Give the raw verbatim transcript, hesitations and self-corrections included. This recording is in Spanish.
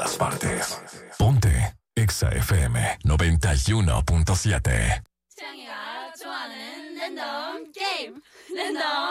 todas partes. Ponte Exa F M noventa y uno punto siete. 태양이가 좋아하는 랜덤 게임 랜덤